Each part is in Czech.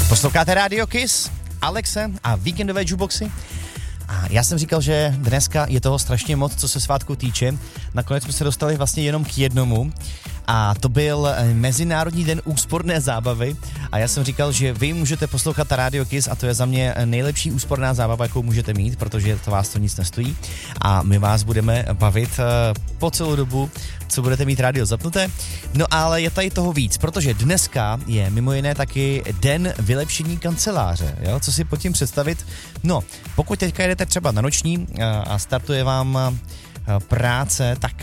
Posloucháte Radio Kiss, Alexe a víkendové jukeboxy. A já jsem říkal, že dneska je toho strašně moc, co se svátku týče. Nakonec jsme se dostali vlastně jenom k jednomu. A to byl Mezinárodní den úsporné zábavy. A já jsem říkal, že vy můžete poslouchat Radio Kiss a to je za mě nejlepší úsporná zábava, jakou můžete mít, protože to vás to nic nestojí. A my vás budeme bavit po celou dobu, co budete mít rádio zapnuté. No ale je tady toho víc, protože dneska je mimo jiné taky den vylepšení kanceláře. Jo? Co si pod tím představit? No, pokud teďka jdete třeba na noční a startuje vám práce, tak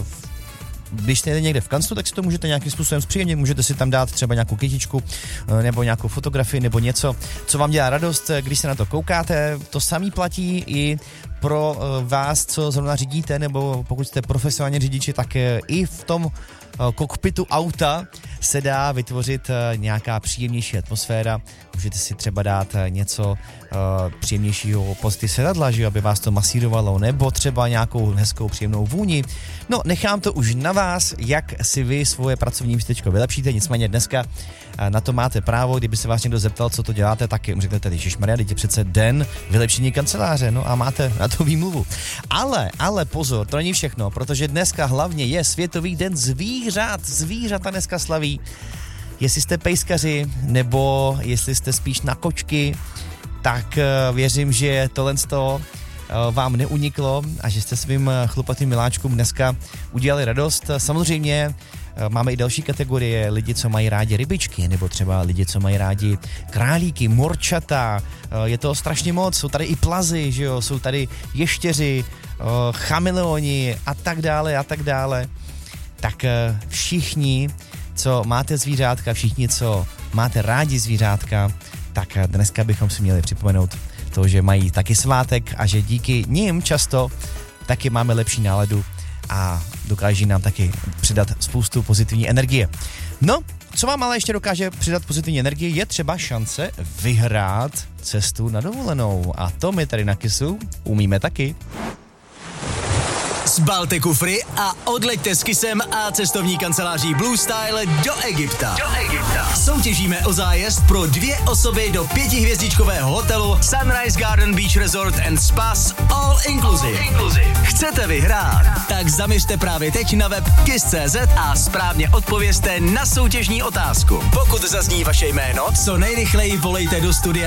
když jste někde v kanclu, tak si to můžete nějakým způsobem zpříjemnit, můžete si tam dát třeba nějakou kytičku nebo nějakou fotografii nebo něco, co vám dělá radost, když se na to koukáte. To samý platí i pro vás, co zrovna řídíte, nebo pokud jste profesionální řidiči, tak i v tom kokpitu auta se dá vytvořit nějaká příjemnější atmosféra. Můžete si třeba dát něco příjemnějšího pozitiv sedadla, že aby vás to masírovalo, nebo třeba nějakou hezkou příjemnou vůni. No, nechám to už na vás, jak si vy svoje pracovní místečko vylepšíte, nicméně dneska na to máte právo. Kdyby se vás někdo zeptal, co to děláte, tak řeknete, ježišmarja, teď je přece den vylepšení kanceláře, no a máte na to výmluvu. Ale pozor, to není všechno, protože dneska hlavně je Světový den zvířat. Zvířata dneska slaví. Jestli jste pejskaři, nebo jestli jste spíš na kočky, tak věřím, že tohle vám neuniklo a že jste svým chlupatým miláčkům dneska udělali radost. Samozřejmě máme i další kategorie, lidi, co mají rádi rybičky, nebo třeba lidi, co mají rádi králíky, morčata, je toho strašně moc, jsou tady i plazy, že jo? Jsou tady ještěři, chameleoni a tak dále. Tak všichni, co máte zvířátka, všichni, co máte rádi zvířátka, tak dneska bychom si měli připomenout to, že mají taky svátek a že díky nim často taky máme lepší náladu a dokáží nám taky přidat spoustu pozitivní energie. No, co vám ale ještě dokáže přidat pozitivní energii, je třeba šance vyhrát cestu na dovolenou. A to my tady na Kissu umíme taky. Sbalte kufry a odleďte s Kissem a cestovní kanceláří Blue Style do Egypta. Soutěžíme o zájezd pro 2 osoby do 5hvězdičkového hotelu Sunrise Garden Beach Resort and Spas All Inclusive. Chcete vyhrát? Tak zaměřte právě teď na web kiss.cz a správně odpovězte na soutěžní otázku. Pokud zazní vaše jméno, co nejrychleji volejte do studia